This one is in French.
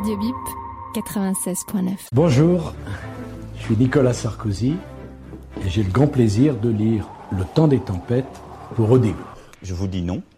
Radio Bip 96.9. Bonjour, je suis Nicolas Sarkozy et j'ai le grand plaisir de lire Le temps des tempêtes pour Odile. Je vous dis non.